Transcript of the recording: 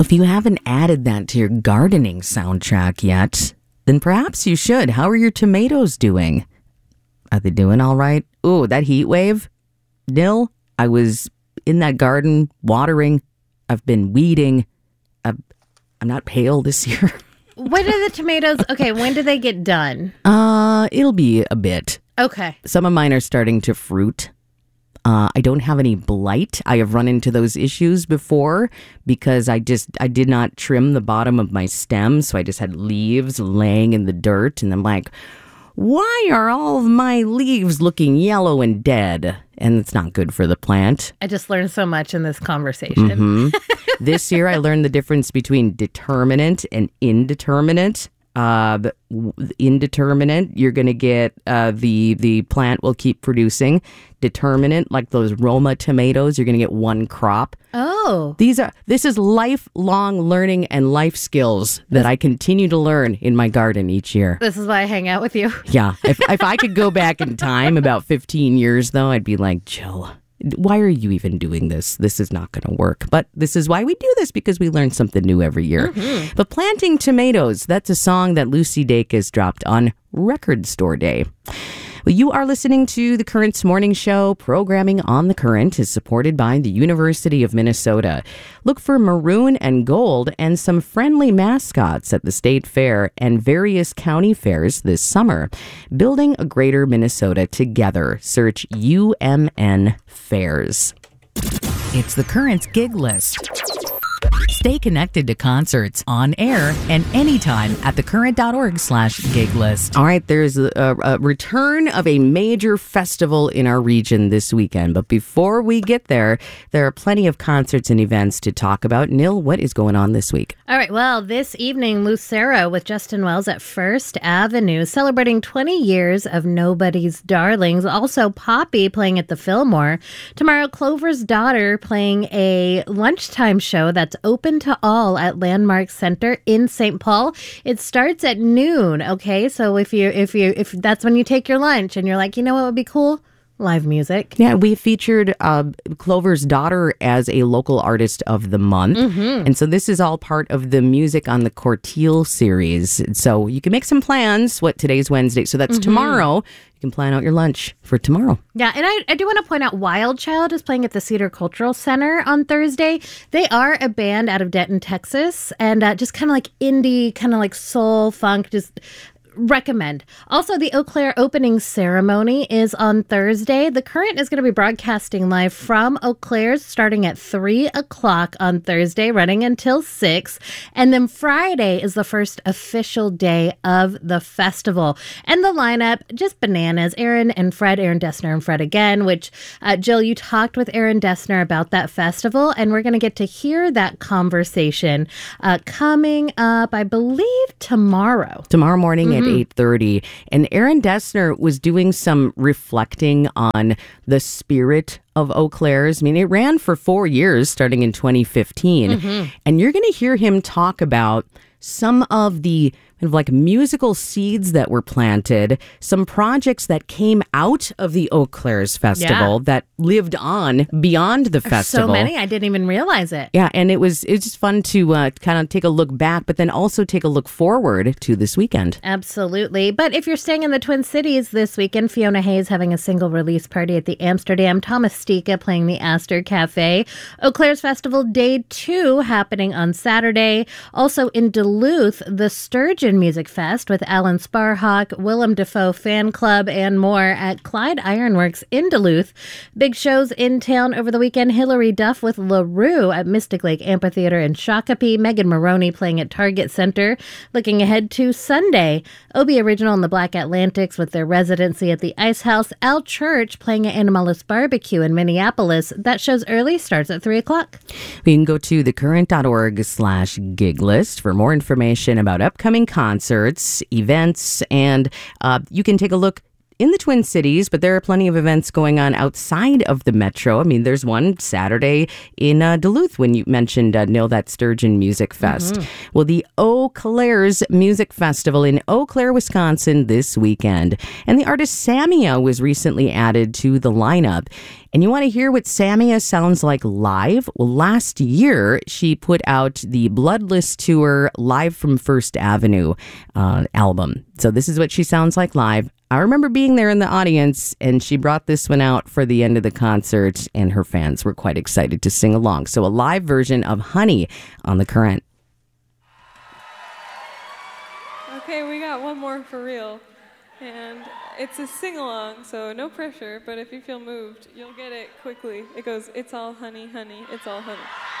If you haven't added that to your gardening soundtrack yet, then perhaps you should. How are your tomatoes doing? Are they doing all right? Ooh, that heat wave? Nil. I was in that garden watering. I've been weeding. I'm not pale this year. When are the tomatoes? Okay, when do they get done? It'll be a bit. Okay. Some of mine are starting to fruit. I don't have any blight. I have run into those issues before because I did not trim the bottom of my stem, so I just had leaves laying in the dirt, and I'm like, why are all of my leaves looking yellow and dead? And it's not good for the plant. I just learned so much in this conversation. This year I learned the difference between determinate and indeterminate. Indeterminate, you're going to get the plant will keep producing. Determinate, like those Roma tomatoes, you're going to get one crop. Oh. This is lifelong learning and life skills that I continue to learn in my garden each year. This is why I hang out with you. Yeah. If I could go back in time about 15 years, though, I'd be like, Jill, why are you even doing this? This is not going to work. But this is why we do this, because we learn something new every year. But planting tomatoes, that's a song that Lucy Dacus dropped on Record Store Day. Well, you are listening to The Current's Morning Show. Programming on The Current is supported by the University of Minnesota. Look for maroon and gold and some friendly mascots at the State Fair and various county fairs this summer. Building a greater Minnesota together. Search UMN Fairs. It's The Current's gig list. Stay connected to concerts on air and anytime at thecurrent.org/gig list. All right, there's a return of a major festival in our region this weekend. But before we get there, there are plenty of concerts and events to talk about. Nil, what is going on this week? All right, well, this evening, Lucero with Justin Wells at First Avenue, celebrating 20 years of Nobody's Darlings. Also, Poppy playing at the Fillmore. Tomorrow, Clover's Daughter playing a lunchtime show that's open to all at Landmark Center in St. Paul. It starts at noon. Okay, so if that's when you take your lunch and you're like, you know what would be cool? Live music. Yeah, we featured Clover's Daughter as a local artist of the month. And so this is all part of the Music on the Cortile series. So you can make some plans. Today's Wednesday. So that's tomorrow. You can plan out your lunch for tomorrow. Yeah, and I do want to point out Wild Child is playing at the Cedar Cultural Center on Thursday. They are a band out of Denton, Texas, and just kind of like indie, kind of like soul, funk, just recommend. Also, the Eau Claire opening ceremony is on Thursday. The Current is going to be broadcasting live from Eau Claire starting at 3 o'clock on Thursday, running until 6. And then Friday is the first official day of the festival. And the lineup, just bananas. Aaron Dessner and Fred again, which, Jill, you talked with Aaron Dessner about that festival, and we're going to get to hear that conversation coming up, I believe, tomorrow. Tomorrow morning at 8:30. And Aaron Dessner was doing some reflecting on the spirit of Eau Claire's. I mean, it ran for 4 years, starting in 2015. And you're going to hear him talk about some of the kind of like musical seeds that were planted, some projects that came out of the Eau Claire's festival that lived on beyond the festival. So many, I didn't even realize it. Yeah, and it was just fun to kind of take a look back, but then also take a look forward to this weekend. Absolutely. But if you're staying in the Twin Cities this weekend, Fiona Hayes having a single release party at the Amsterdam, Thomas Stika playing the Astor Cafe. Eau Claire's Festival Day 2 happening on Saturday. Also in Duluth, the Sturgeon Music Fest with Alan Sparhawk, Willem Dafoe Fan Club, and more at Clyde Ironworks in Duluth. Big shows in town over the weekend. Hillary Duff with LaRue at Mystic Lake Amphitheater in Shakopee. Megan Maroney playing at Target Center. Looking ahead to Sunday, Obie Original and the Black Atlantics with their residency at the Ice House. Al Church playing at Animalis Barbecue in Minneapolis. That show's early, starts at 3 o'clock. You can go to thecurrent.org/gig list for more information about upcoming concerts, events, and you can take a look in the Twin Cities, but there are plenty of events going on outside of the metro. I mean, there's one Saturday in Duluth when you mentioned, Neil, that Sturgeon Music Fest. Well, the Eau Claire's Music Festival in Eau Claire, Wisconsin this weekend. And the artist Samia was recently added to the lineup. And you want to hear what Samia sounds like live? Well, last year, she put out the Bloodless Tour Live from First Avenue album. So this is what she sounds like live. I remember being there in the audience, and she brought this one out for the end of the concert, and her fans were quite excited to sing along. So a live version of Honey on The Current. Okay, we got one more for real. And it's a sing-along, so no pressure, but if you feel moved, you'll get it quickly. It goes, it's all honey, honey, it's all honey.